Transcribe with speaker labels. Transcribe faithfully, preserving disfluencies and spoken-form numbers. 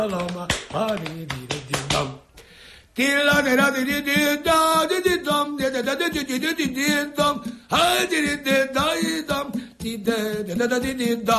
Speaker 1: Lama, ha di di di di dum. Di la di da di di di da di di dum di da da di di di di di dum. Ha di di di da di dum di da da da di di da.